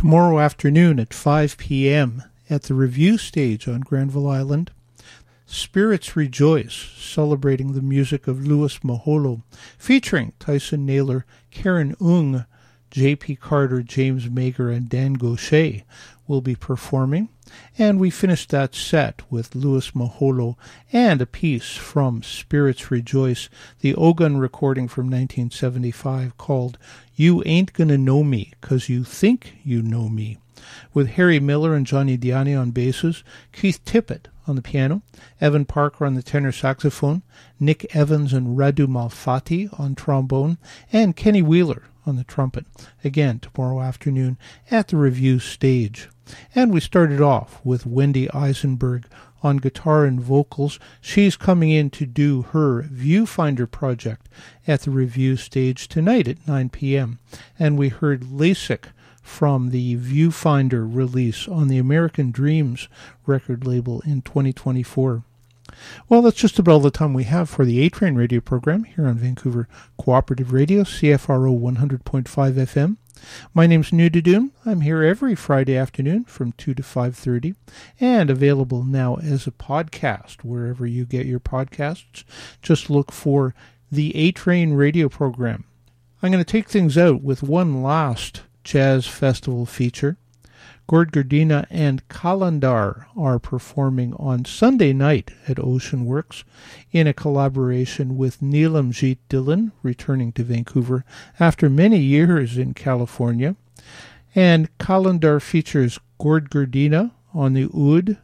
Tomorrow afternoon at 5 p.m. at the Review Stage on Granville Island, Spirits Rejoice, celebrating the music of Louis Maholo, featuring Tyson Naylor, Karen Ung, J.P. Carter, James Mager, and Dan Gaucher will be performing. And we finished that set with Louis Maholo and a piece from Spirits Rejoice, the Ogun recording from 1975 called You Ain't Gonna Know Me 'Cause You Think You Know Me, with Harry Miller and Johnny Diani on basses, Keith Tippett on the piano, Evan Parker on the tenor saxophone, Nick Evans and Radu Malfatti on trombone, and Kenny Wheeler on the trumpet, again tomorrow afternoon at the Review Stage. And we started off with Wendy Eisenberg on guitar and vocals. She's coming in to do her Viewfinder project at the Review Stage tonight at 9 p.m. And we heard LASIK from the Viewfinder release on the American Dreams record label in 2024. Well, that's just about all the time we have for the A-Train radio program here on Vancouver Cooperative Radio, CFRO 100.5 FM. My name's Nudidoon. I'm here every Friday afternoon from 2 to 5:30 and available now as a podcast wherever you get your podcasts. Just look for the A-Train radio program. I'm going to take things out with one last jazz festival feature. Gord Gardina and Kalandar are performing on Sunday night at Ocean Works in a collaboration with Neelamjit Dhillon, returning to Vancouver after many years in California. And Kalandar features Gord Gardina on the oud,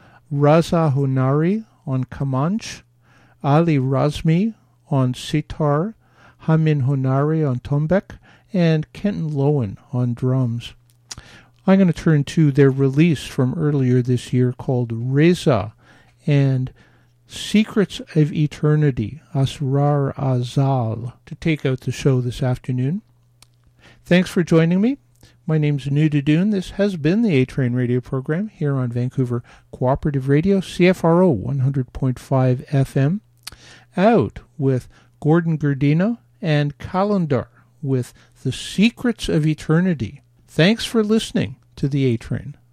Raza Honari on kamanch, Ali Razmi on sitar, Hamin Honari on tombek, and Kenton Lowen on drums. I'm going to turn to their release from earlier this year called Reza and Secrets of Eternity, Asrar Azal, to take out the show this afternoon. Thanks for joining me. My name's Nudidoon. This has been the A-Train radio program here on Vancouver Cooperative Radio, CFRO 100.5 FM. Out with Gordon Gardina and Kalandar with The Secrets of Eternity. Thanks for listening to the A-Train.